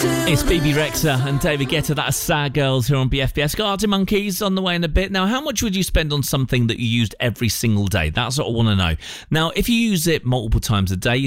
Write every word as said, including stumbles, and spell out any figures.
It's B B Rexha and David Guetta. That's Sad Girls here on B F B S. Got Arctic Monkeys on the way in a bit. Now, how much would you spend on something that you used every single day? That's what I want to know. Now, if you use it multiple times a day,